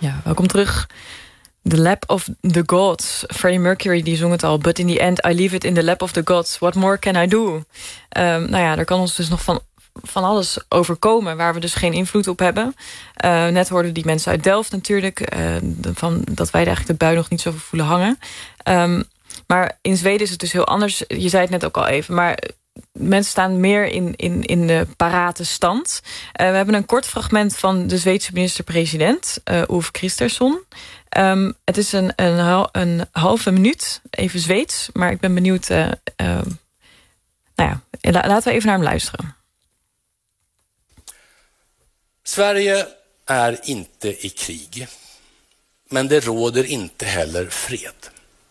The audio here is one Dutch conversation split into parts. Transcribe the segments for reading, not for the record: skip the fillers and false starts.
Ja, welkom terug. The lap of the gods. Freddie Mercury die zong het al. But in the end, I leave it in the lap of the gods. What more can I do? Er kan ons dus nog van alles overkomen... waar we dus geen invloed op hebben. Net hoorden die mensen uit Delft natuurlijk... dat wij eigenlijk de bui nog niet zo voelen hangen. Maar in Zweden is het dus heel anders. Je zei het net ook al even, maar... mensen staan meer in de parate stand. We hebben een kort fragment van de Zweedse minister-president... Ulf Kristersson. Het is een halve minuut, even Zweeds. Maar ik ben benieuwd... laten we even naar hem luisteren. Sverige är inte i krig. Men det råder inte heller fred.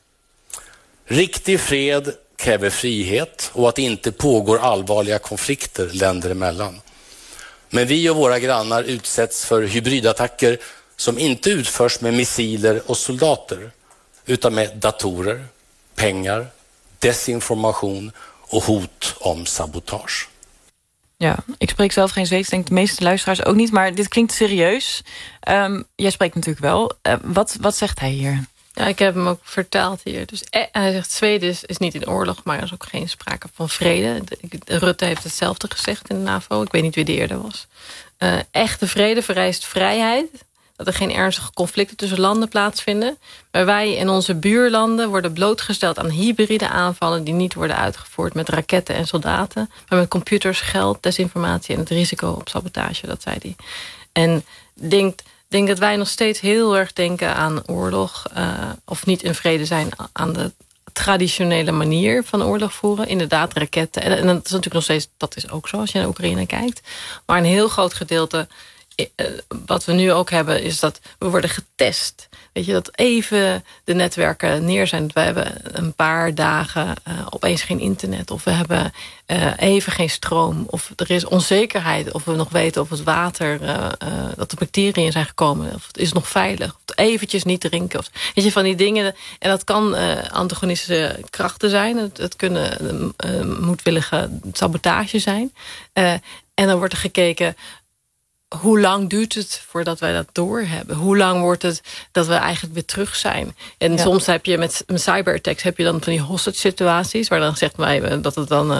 Riktig fred kräver frihet och att det inte pågår allvarliga konflikter länder emellan. Men vi och våra grannar utsätts för hybridattacker som inte utförs med missiler och soldater utan med datorer, pengar, desinformation och hot om sabotage. Ja, ik spreek zelf geen Zweeds, denk de meeste luisteraars ook niet, maar dit klinkt serieus. Jij spreekt natuurlijk wel. Wat zegt hij hier? Ja, ik heb hem ook vertaald hier. Dus hij zegt, Zweden is niet in oorlog, maar er is ook geen sprake van vrede. Rutte heeft hetzelfde gezegd in de NAVO. Ik weet niet wie de eerder was. Echte vrede vereist vrijheid. Dat er geen ernstige conflicten tussen landen plaatsvinden. Maar wij in onze buurlanden worden blootgesteld aan hybride aanvallen... die niet worden uitgevoerd met raketten en soldaten... maar met computers, geld, desinformatie en het risico op sabotage, dat zei hij. En denk dat wij nog steeds heel erg denken aan oorlog... of niet in vrede zijn aan de traditionele manier van oorlog voeren. Inderdaad, raketten. En dat is natuurlijk nog steeds, dat is ook zo als je naar Oekraïne kijkt. Maar een heel groot gedeelte... wat we nu ook hebben, is dat we worden getest. Weet je, dat even de netwerken neer zijn. We hebben een paar dagen opeens geen internet. Of we hebben even geen stroom. Of er is onzekerheid. Of we nog weten of het water, dat de bacteriën zijn gekomen. Of het is nog veilig. Of eventjes niet drinken. Of, weet je, van die dingen. En dat kan antagonistische krachten zijn. Het kunnen moedwillige sabotage zijn. En dan wordt er gekeken... hoe lang duurt het voordat wij dat doorhebben? Hoe lang wordt het dat we eigenlijk weer terug zijn? En soms heb je met cyberattacks heb je dan van die hostage situaties... waar dan zegt mij dat het dan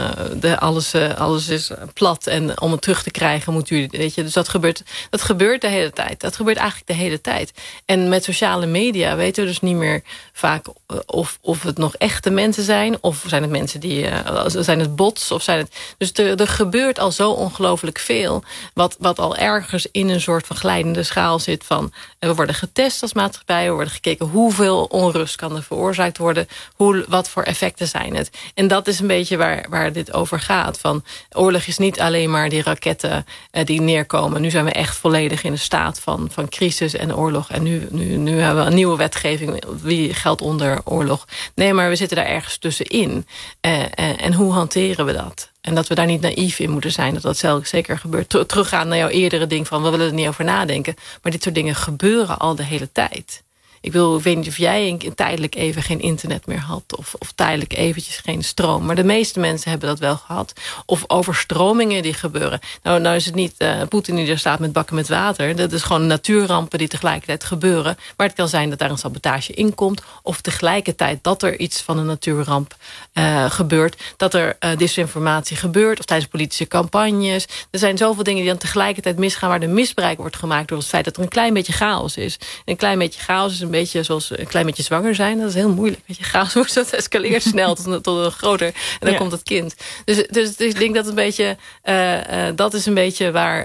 alles is plat... en om het terug te krijgen moet u... Weet je, dus dat gebeurt de hele tijd. Dat gebeurt eigenlijk de hele tijd. En met sociale media weten we dus niet meer vaak... of het nog echte mensen zijn... of zijn het mensen zijn het bots? Of zijn het, dus er gebeurt al zo ongelooflijk veel... wat al ergens in een soort van glijdende schaal zit van... we worden getest als maatschappij, we worden gekeken... hoeveel onrust kan er veroorzaakt worden, wat voor effecten zijn het. En dat is een beetje waar dit over gaat. Van, oorlog is niet alleen maar die raketten die neerkomen. Nu zijn we echt volledig in een staat van crisis en oorlog. En nu hebben we een nieuwe wetgeving, wie geldt onder oorlog. Nee, maar we zitten daar ergens tussenin. En hoe hanteren we dat? En dat we daar niet naïef in moeten zijn. Dat zeker gebeurt. Teruggaan naar jouw eerdere ding van... we willen er niet over nadenken. Maar dit soort dingen gebeuren al de hele tijd. Ik weet niet of jij tijdelijk even geen internet meer had... of tijdelijk eventjes geen stroom. Maar de meeste mensen hebben dat wel gehad. Of overstromingen die gebeuren. Nou is het niet Poetin die er staat met bakken met water. Dat is gewoon natuurrampen die tegelijkertijd gebeuren. Maar het kan zijn dat daar een sabotage in komt... of tegelijkertijd dat er iets van een natuurramp gebeurt. Dat er disinformatie gebeurt. Of tijdens politische campagnes. Er zijn zoveel dingen die dan tegelijkertijd misgaan... waar er misbruik wordt gemaakt door het feit dat er een klein beetje chaos is. Een klein beetje chaos is een beetje zoals een klein beetje zwanger zijn. Dat is heel moeilijk. Weet je, chaos wordt, dat escaleert snel tot een groter. En dan komt het kind. Dus ik denk dat een beetje... dat is een beetje waar...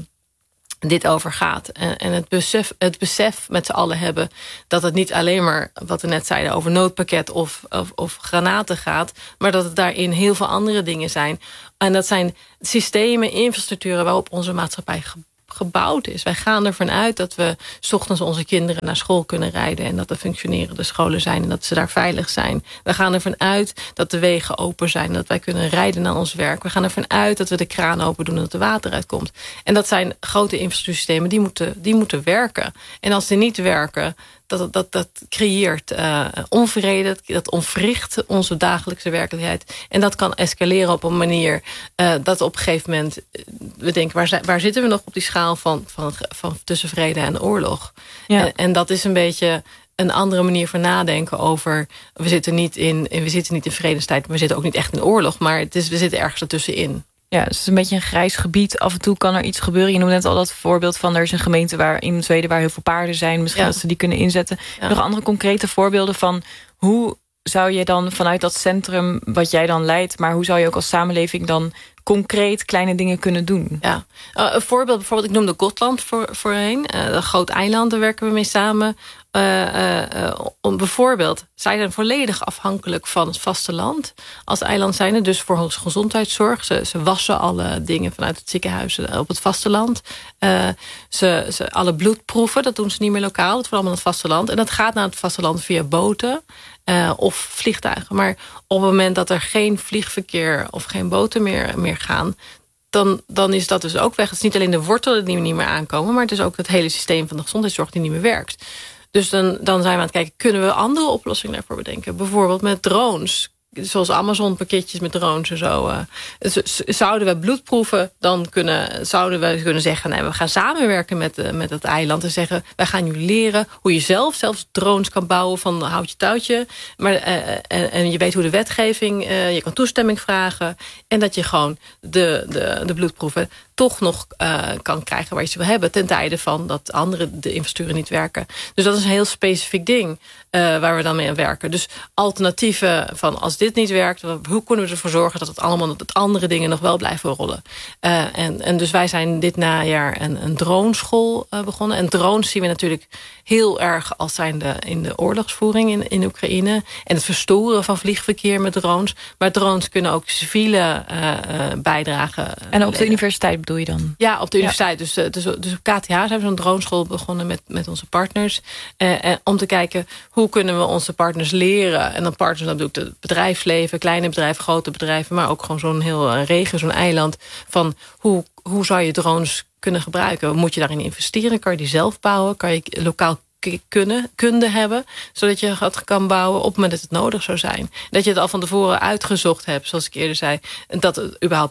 dit over gaat. En het besef met z'n allen hebben... dat het niet alleen maar, wat we net zeiden... over noodpakket of granaten gaat... maar dat het daarin heel veel andere dingen zijn. En dat zijn systemen, infrastructuren... waarop onze maatschappij gebouwd is. Wij gaan ervan uit dat we 's ochtends onze kinderen naar school kunnen rijden... en dat er functionerende scholen zijn en dat ze daar veilig zijn. We gaan ervan uit dat de wegen open zijn... en dat wij kunnen rijden naar ons werk. We gaan ervan uit dat we de kraan open doen en dat er water uitkomt. En dat zijn grote infrastructuursystemen die moeten werken. En als die niet werken, dat creëert onvrede. Dat ontwricht onze dagelijkse werkelijkheid. En dat kan escaleren op een manier dat op een gegeven moment we denken, waar zitten we nog op die schaal van tussen vrede en oorlog? Ja. En dat is een beetje een andere manier van nadenken over we zitten niet in vredestijd, maar we zitten ook niet echt in oorlog, maar we zitten ergens ertussenin. Ja, het is een beetje een grijs gebied. Af en toe kan er iets gebeuren. Je noemde net al dat voorbeeld van er is een gemeente in Zweden waar heel veel paarden zijn. Misschien dat ze die kunnen inzetten. Ja. Nog andere concrete voorbeelden van hoe zou je dan vanuit dat centrum wat jij dan leidt, maar hoe zou je ook als samenleving dan concreet kleine dingen kunnen doen? Ja, een voorbeeld, bijvoorbeeld, ik noemde Gotland voorheen. Een groot eiland, daar werken we mee samen. Bijvoorbeeld, zij zijn volledig afhankelijk van het vasteland als eiland zijnde, dus voor onze gezondheidszorg. Ze wassen alle dingen vanuit het ziekenhuis op het vasteland. Ze alle bloedproeven, dat doen ze niet meer lokaal, dat wordt allemaal het vasteland. En dat gaat naar het vasteland via boten of vliegtuigen. Maar op het moment dat er geen vliegverkeer of geen boten meer gaan, dan is dat dus ook weg. Het is niet alleen de wortelen die niet meer aankomen, maar het is ook het hele systeem van de gezondheidszorg die niet meer werkt. Dus dan zijn we aan het kijken, kunnen we andere oplossingen daarvoor bedenken? Bijvoorbeeld met drones. Zoals Amazon pakketjes met drones en zo. Zouden we bloedproeven, dan zouden we kunnen zeggen, nee, we gaan samenwerken met het eiland en zeggen, wij gaan jullie leren hoe je zelfs drones kan bouwen van houtje touwtje. Maar, en je weet hoe de wetgeving, je kan toestemming vragen. En dat je gewoon de bloedproeven toch nog kan krijgen waar je ze wil hebben, ten tijde van dat de infrastructuren niet werken. Dus dat is een heel specifiek ding waar we dan mee aan werken. Dus alternatieven van als dit niet werkt, hoe kunnen we ervoor zorgen dat het andere dingen nog wel blijven rollen? En dus wij zijn dit najaar een droneschool begonnen. En drones zien we natuurlijk heel erg als zijnde in de oorlogsvoering in Oekraïne. En het verstoren van vliegverkeer met drones. Maar drones kunnen ook civiele bijdragen. En op de universiteit bedoel je dan? Ja, op de universiteit. Dus op KTH zijn we zo'n droneschool begonnen met onze partners. Om te kijken, hoe kunnen we onze partners leren? En dan partners, dat bedoel ik het bedrijfsleven, kleine bedrijven, grote bedrijven, maar ook gewoon zo'n heel regio, zo'n eiland. Van hoe zou je drones kunnen gebruiken? Moet je daarin investeren? Kan je die zelf bouwen? Kan je lokaal kunde hebben, zodat je het kan bouwen op het moment dat het nodig zou zijn. Dat je het al van tevoren uitgezocht hebt, zoals ik eerder zei, dat het überhaupt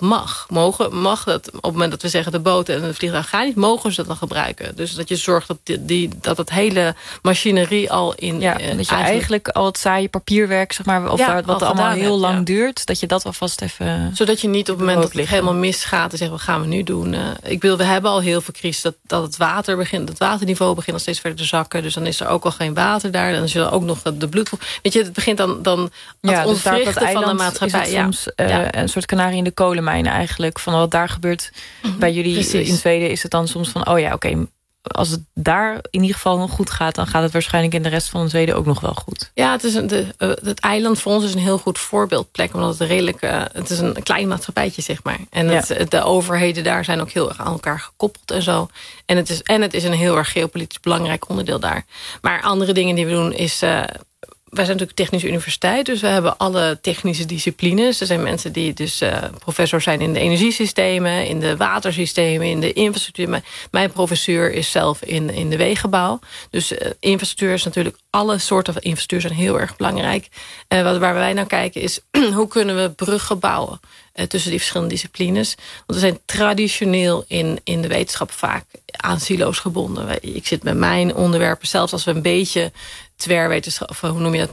mag dat op het moment dat we zeggen de boten en de vliegtuigen gaan niet, mogen ze dat dan gebruiken. Dus dat je zorgt dat het hele machinerie al in... Ja, dat je eigenlijk al het saaie papierwerk, zeg maar, of wat allemaal heel lang duurt, dat je dat alvast even... Zodat je niet op het moment dat het helemaal misgaat en zegt, wat gaan we nu doen? We hebben al heel veel crisis, dat het waterniveau begint al steeds verder te zakken. Dus dan is er ook al geen water daar. Dan is er ook nog de bloed. Weet je, het begint dan het ontwrichten van de maatschappij. Is het soms een soort kanarie in de kolenmijn eigenlijk. Van wat daar gebeurt bij jullie in Zweden, is het dan soms van, oké, als het daar in ieder geval nog goed gaat, dan gaat het waarschijnlijk in de rest van Zweden ook nog wel goed. Ja, het eiland voor ons is een heel goed voorbeeldplek, omdat het is een klein maatschappijtje, zeg maar. En de overheden daar zijn ook heel erg aan elkaar gekoppeld en zo. En het is een heel erg geopolitisch belangrijk onderdeel daar. Maar andere dingen die we doen is... wij zijn natuurlijk technische universiteit, dus we hebben alle technische disciplines. Er zijn mensen die dus professor zijn in de energiesystemen, in de watersystemen, in de infrastructuur. Mijn professeur is zelf in de wegenbouw. Dus infrastructuur is natuurlijk, alle soorten van infrastructuur zijn heel erg belangrijk. Waar wij naar kijken is, hoe kunnen we bruggen bouwen tussen die verschillende disciplines. Want we zijn traditioneel in de wetenschap vaak aan silo's gebonden. Ik zit met mijn onderwerpen, zelfs als we een beetje twerwetenschap, of hoe noem je dat,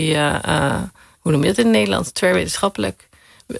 hoe noem je dat in het Nederlands? Twerwetenschappelijk.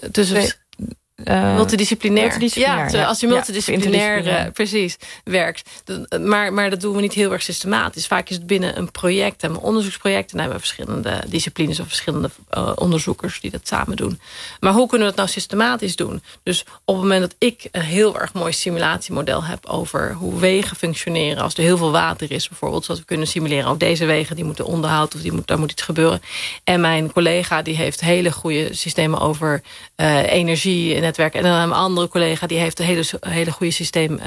Multidisciplinair. Ja, als je multidisciplinair precies werkt. Maar dat doen we niet heel erg systematisch. Vaak is het binnen een project, een onderzoeksproject, en dan hebben we verschillende disciplines of verschillende onderzoekers die dat samen doen. Maar hoe kunnen we dat nou systematisch doen? Dus op het moment dat ik een heel erg mooi simulatiemodel heb over hoe wegen functioneren, als er heel veel water is bijvoorbeeld, zodat we kunnen simuleren, deze wegen die moeten onderhoud of daar moet iets gebeuren. En mijn collega die heeft hele goede systemen over energie en netwerk. En dan een andere collega die heeft een hele goede systeem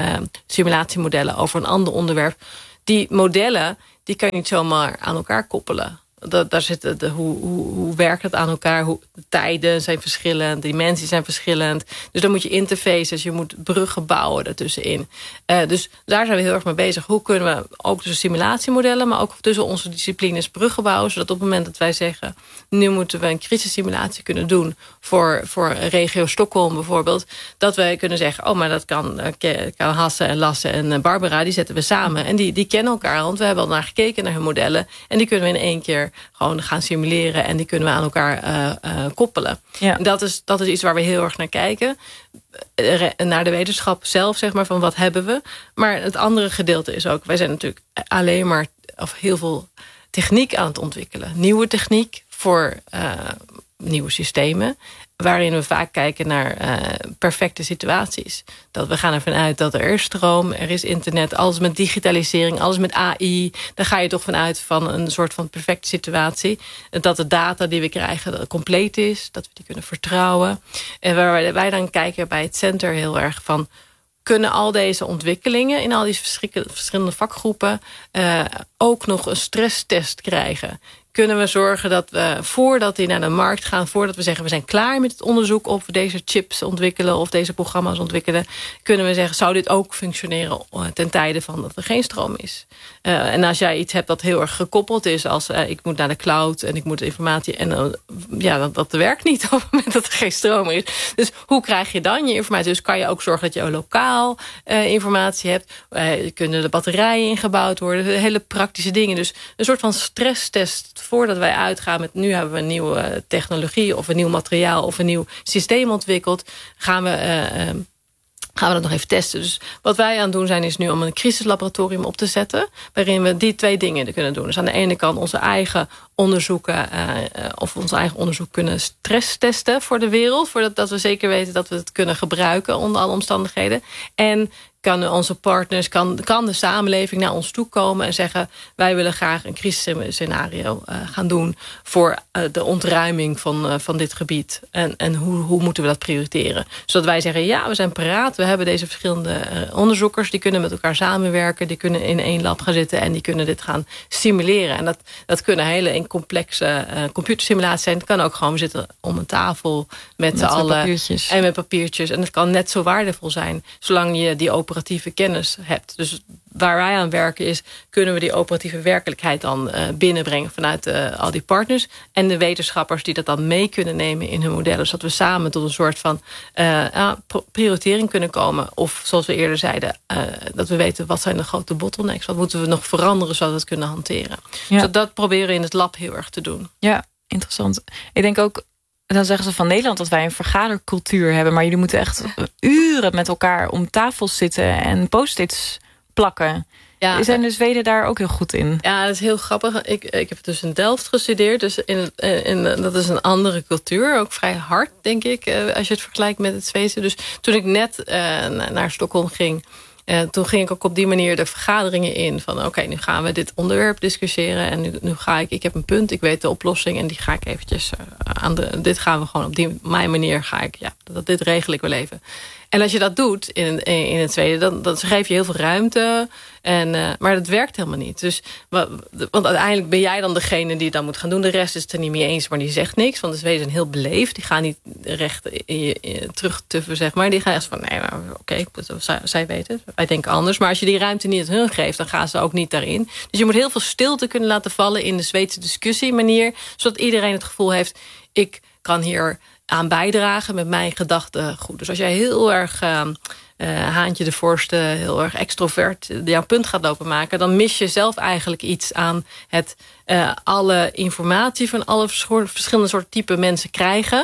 simulatiemodellen over een ander onderwerp. Die modellen die kan je niet zomaar aan elkaar koppelen. daar zit hoe werkt het aan elkaar? De tijden zijn verschillend, de dimensies zijn verschillend. Dus dan moet je interfaces, je moet bruggen bouwen ertussenin. Dus daar zijn we heel erg mee bezig. Hoe kunnen we ook tussen simulatiemodellen, maar ook tussen onze disciplines bruggen bouwen, zodat op het moment dat wij zeggen, nu moeten we een crisissimulatie kunnen doen voor regio Stockholm bijvoorbeeld, dat wij kunnen zeggen, maar dat kan Hasse en Lasse en Barbara, die zetten we samen. En die kennen elkaar, want we hebben al naar gekeken naar hun modellen. En die kunnen we in één keer gewoon gaan simuleren. En die kunnen we aan elkaar koppelen. Ja. En dat is iets waar we heel erg naar kijken. Naar de wetenschap zelf, zeg maar, van wat hebben we. Maar het andere gedeelte is ook, wij zijn natuurlijk alleen maar heel veel techniek aan het ontwikkelen. Nieuwe techniek voor nieuwe systemen, waarin we vaak kijken naar perfecte situaties. Dat we gaan ervan uit dat er is stroom, er is internet, alles met digitalisering, alles met AI. Daar ga je toch vanuit van een soort van perfecte situatie. Dat de data die we krijgen compleet is, dat we die kunnen vertrouwen. En waar wij dan kijken bij het Center heel erg van, kunnen al deze ontwikkelingen in al die verschillende vakgroepen ook nog een stresstest krijgen? Kunnen we zorgen dat we, voordat die naar de markt gaan, voordat we zeggen we zijn klaar met het onderzoek of we deze chips ontwikkelen of deze programma's ontwikkelen, kunnen we zeggen, zou dit ook functioneren ten tijde van dat er geen stroom is? En als jij iets hebt dat heel erg gekoppeld is, als ik moet naar de cloud en ik moet informatie, en dat werkt niet op het moment dat er geen stroom is. Dus hoe krijg je dan je informatie? Dus kan je ook zorgen dat je lokaal informatie hebt. Kunnen de batterijen ingebouwd worden? Hele praktische dingen. Dus een soort van stresstest voordat wij uitgaan met, nu hebben we een nieuwe technologie of een nieuw materiaal of een nieuw systeem ontwikkeld, gaan we dat nog even testen. Dus wat wij aan het doen zijn, is nu om een crisislaboratorium op te zetten, waarin we die twee dingen kunnen doen. Dus aan de ene kant onze eigen onderzoeken of ons eigen onderzoek kunnen stresstesten voor de wereld, voordat we zeker weten dat we het kunnen gebruiken onder alle omstandigheden. En kan onze partners, kan de samenleving naar ons toe komen en zeggen, wij willen graag een crisisscenario gaan doen voor de ontruiming van dit gebied. En hoe moeten we dat prioriteren? Zodat wij zeggen, ja, we zijn paraat. We hebben deze verschillende onderzoekers, die kunnen met elkaar samenwerken, die kunnen in één lab gaan zitten en die kunnen dit gaan simuleren. En dat kunnen hele complexe computersimulaties zijn. Het kan ook gewoon, we zitten om een tafel met z'n allen papiertjes. En met papiertjes. En het kan net zo waardevol zijn, zolang je die operatieve kennis hebt. Dus waar wij aan werken is, kunnen we die operatieve werkelijkheid dan binnenbrengen vanuit al die partners en de wetenschappers die dat dan mee kunnen nemen in hun modellen, zodat we samen tot een soort van prioritering kunnen komen. Of zoals we eerder zeiden, dat we weten wat zijn de grote bottlenecks, wat moeten we nog veranderen zodat we het kunnen hanteren. Ja. Dus dat proberen we in het lab heel erg te doen. Ja, interessant. Ik denk ook, dan zeggen ze van Nederland dat wij een vergadercultuur hebben, maar jullie moeten echt uren met elkaar om tafels zitten en post-its plakken. Ja, zijn de Zweden daar ook heel goed in? Ja, dat is heel grappig. Ik heb dus in Delft gestudeerd. Dus dat is een andere cultuur. Ook vrij hard, denk ik, als je het vergelijkt met het Zweedse. Dus toen ik net naar Stockholm ging, toen ging ik ook op die manier de vergaderingen in. Van oké, nu gaan we dit onderwerp discussiëren. En nu ga ik heb een punt, ik weet de oplossing. En die ga ik eventjes dit gaan we gewoon op mijn manier ga ik, dit regel ik wel even. En als je dat doet in het Zweden, dan geef je heel veel ruimte. Maar dat werkt helemaal niet. Dus, want uiteindelijk ben jij dan degene die het dan moet gaan doen. De rest is het er niet mee eens, maar die zegt niks. Want de Zweden zijn heel beleefd. Die gaan niet recht terugtuffen, zeg maar. Die gaan echt van, nee, maar oké, zij weten het. Wij denken anders. Maar als je die ruimte niet aan hun geeft, dan gaan ze ook niet daarin. Dus je moet heel veel stilte kunnen laten vallen in de Zweedse discussiemanier. Zodat iedereen het gevoel heeft, ik kan hier aan bijdragen met mijn gedachtegoed. Dus als jij heel erg haantje de voorste, heel erg extrovert jouw punt gaat lopen maken, dan mis je zelf eigenlijk iets aan het alle informatie van alle verschillende soorten type mensen krijgen.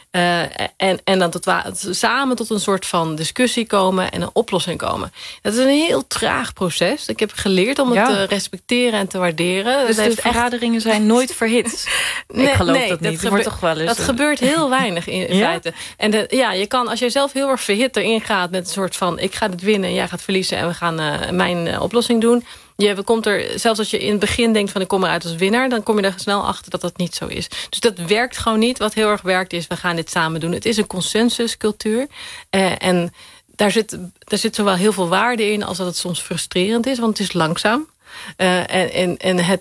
En dan samen tot een soort van discussie komen en een oplossing komen. Dat is een heel traag proces. Ik heb geleerd om het te respecteren en te waarderen. Dus de vergaderingen zijn nooit verhit? Ik geloof dat niet. Dat gebeurt heel weinig in feite. En je kan, als jij zelf heel erg verhit erin gaat met een soort van, ik ga dit winnen en jij gaat verliezen en we gaan mijn oplossing doen. Je komt er, zelfs als je in het begin denkt van ik kom eruit als winnaar, dan kom je er snel achter dat dat niet zo is. Dus dat werkt gewoon niet. Wat heel erg werkt is, we gaan dit samen doen. Het is een consensuscultuur. En daar zit zowel heel veel waarde in als dat het soms frustrerend is, want het is langzaam. En